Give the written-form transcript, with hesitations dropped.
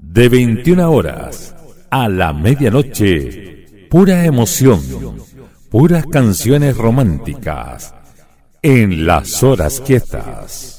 De 21 horas a la medianoche, pura emoción, puras canciones románticas en las horas quietas.